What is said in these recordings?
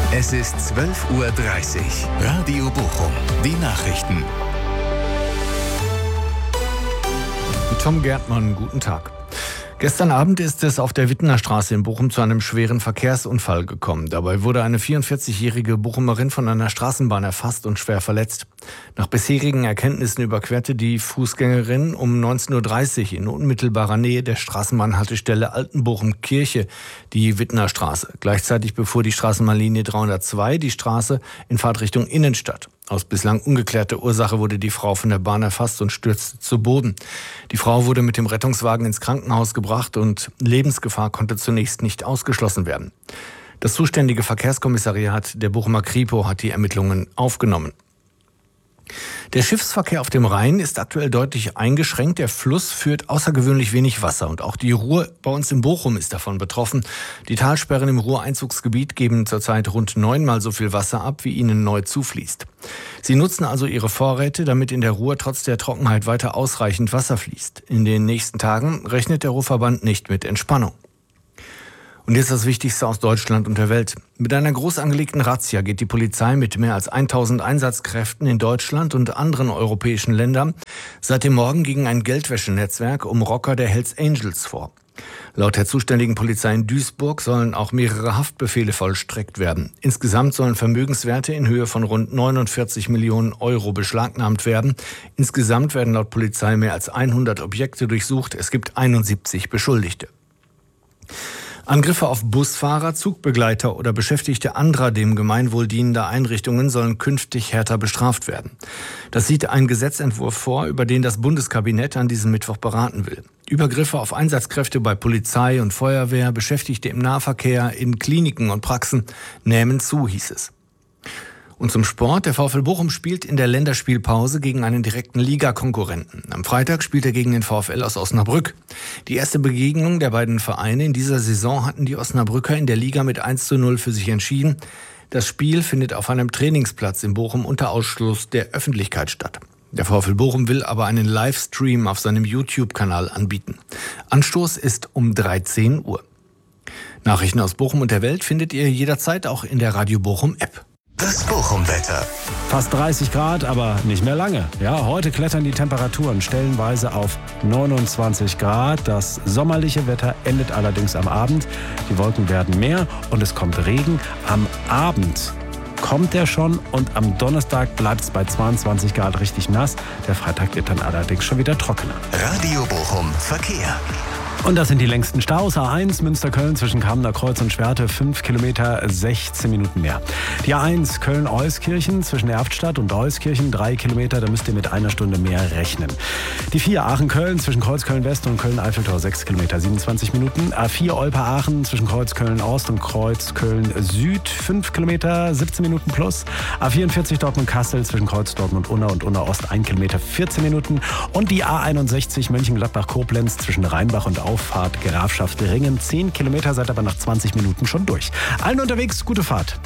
Es ist 12:30 Uhr. Radio Bochum. Die Nachrichten. Mit Tom Gärtmann, guten Tag. Gestern Abend ist es auf der Wittener Straße in Bochum zu einem schweren Verkehrsunfall gekommen. Dabei wurde eine 44-jährige Bochumerin von einer Straßenbahn erfasst und schwer verletzt. Nach bisherigen Erkenntnissen überquerte die Fußgängerin um 19:30 Uhr in unmittelbarer Nähe der Straßenbahnhaltestelle Altenbochum-Kirche die Wittener Straße. Gleichzeitig befuhr die Straßenbahnlinie 302 die Straße in Fahrtrichtung Innenstadt. Aus bislang ungeklärter Ursache wurde die Frau von der Bahn erfasst und stürzte zu Boden. Die Frau wurde mit dem Rettungswagen ins Krankenhaus gebracht und Lebensgefahr konnte zunächst nicht ausgeschlossen werden. Das zuständige Verkehrskommissariat der Bochumer Kripo hat die Ermittlungen aufgenommen. Der Schiffsverkehr auf dem Rhein ist aktuell deutlich eingeschränkt. Der Fluss führt außergewöhnlich wenig Wasser und auch die Ruhr bei uns in Bochum ist davon betroffen. Die Talsperren im Ruhr-Einzugsgebiet geben zurzeit rund 9-mal so viel Wasser ab, wie ihnen neu zufließt. Sie nutzen also ihre Vorräte, damit in der Ruhr trotz der Trockenheit weiter ausreichend Wasser fließt. In den nächsten Tagen rechnet der Ruhrverband nicht mit Entspannung. Und jetzt das Wichtigste aus Deutschland und der Welt. Mit einer groß angelegten Razzia geht die Polizei mit mehr als 1000 Einsatzkräften in Deutschland und anderen europäischen Ländern seit dem Morgen gegen ein Geldwäschenetzwerk um Rocker der Hells Angels vor. Laut der zuständigen Polizei in Duisburg sollen auch mehrere Haftbefehle vollstreckt werden. Insgesamt sollen Vermögenswerte in Höhe von rund 49 Millionen Euro beschlagnahmt werden. Insgesamt werden laut Polizei mehr als 100 Objekte durchsucht. Es gibt 71 Beschuldigte. Angriffe auf Busfahrer, Zugbegleiter oder Beschäftigte anderer dem Gemeinwohl dienender Einrichtungen sollen künftig härter bestraft werden. Das sieht ein Gesetzentwurf vor, über den das Bundeskabinett an diesem Mittwoch beraten will. Übergriffe auf Einsatzkräfte bei Polizei und Feuerwehr, Beschäftigte im Nahverkehr, in Kliniken und Praxen nehmen zu, hieß es. Und zum Sport. Der VfL Bochum spielt in der Länderspielpause gegen einen direkten Ligakonkurrenten. Am Freitag spielt er gegen den VfL aus Osnabrück. Die erste Begegnung der beiden Vereine in dieser Saison hatten die Osnabrücker in der Liga mit 1:0 für sich entschieden. Das Spiel findet auf einem Trainingsplatz in Bochum unter Ausschluss der Öffentlichkeit statt. Der VfL Bochum will aber einen Livestream auf seinem YouTube-Kanal anbieten. Anstoß ist um 13 Uhr. Nachrichten aus Bochum und der Welt findet ihr jederzeit auch in der Radio Bochum App. Das Bochum-Wetter. Fast 30 Grad, aber nicht mehr lange. Ja, heute klettern die Temperaturen stellenweise auf 29 Grad. Das sommerliche Wetter endet allerdings am Abend. Die Wolken werden mehr und es kommt Regen. Am Abend kommt der schon und am Donnerstag bleibt es bei 22 Grad richtig nass. Der Freitag wird dann allerdings schon wieder trockener. Radio Bochum Verkehr. Und das sind die längsten Staus. A1 Münster-Köln zwischen Kamener Kreuz und Schwerte, 5 Kilometer, 16 Minuten mehr. Die A1 Köln-Euskirchen zwischen Erftstadt und Euskirchen, 3 Kilometer, da müsst ihr mit einer Stunde mehr rechnen. Die 4 Aachen-Köln zwischen Kreuzköln-West und Köln-Eiffeltor, 6 Kilometer, 27 Minuten. A4 Olpe-Aachen zwischen Kreuzköln-Ost und Kreuzköln-Süd, 5 Kilometer, 17 Minuten plus. A44 Dortmund-Kassel zwischen Kreuz Dortmund Unna und Unna-Ost, 1 Kilometer, 14 Minuten. Und die A61 Mönchengladbach-Koblenz zwischen Rheinbach und Auffahrt Grafschaft Ringen. 10 Kilometer, seid aber nach 20 Minuten schon durch. Allen unterwegs, gute Fahrt.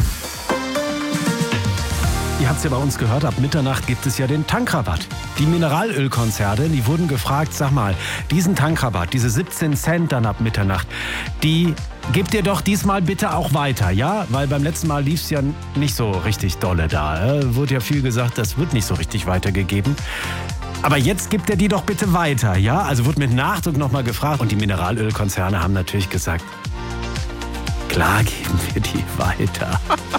Ihr habt es ja bei uns gehört, ab Mitternacht gibt es ja den Tankrabatt. Die Mineralölkonzerne, die wurden gefragt, sag mal, diesen Tankrabatt, diese 17 Cent dann ab Mitternacht, die gebt ihr doch diesmal bitte auch weiter, ja? Weil beim letzten Mal lief es ja nicht so richtig dolle da. Wurde ja viel gesagt, das wird nicht so richtig weitergegeben. Aber jetzt gibt er die doch bitte weiter, ja? Also wurde mit Nachdruck nochmal gefragt. Und die Mineralölkonzerne haben natürlich gesagt, klar geben wir die weiter.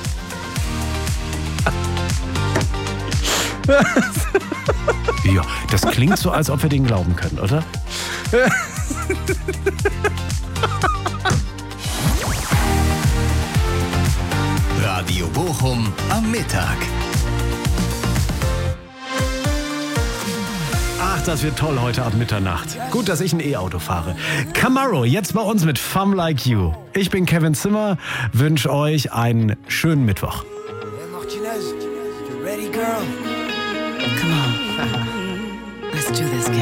Ja, das klingt so, als ob wir denen glauben können, oder? Radio Bochum am Mittag. Ach, das wird toll heute ab Mitternacht. Gut, dass ich ein E-Auto fahre. Camaro, jetzt bei uns mit Fun Like You. Ich bin Kevin Zimmer, wünsche euch einen schönen Mittwoch. Come on. Let's do this, Kevin.